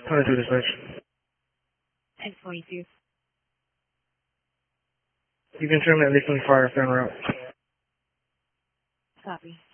22 dispatch. 1022. You can trim at least 25 if they're en route. Copy.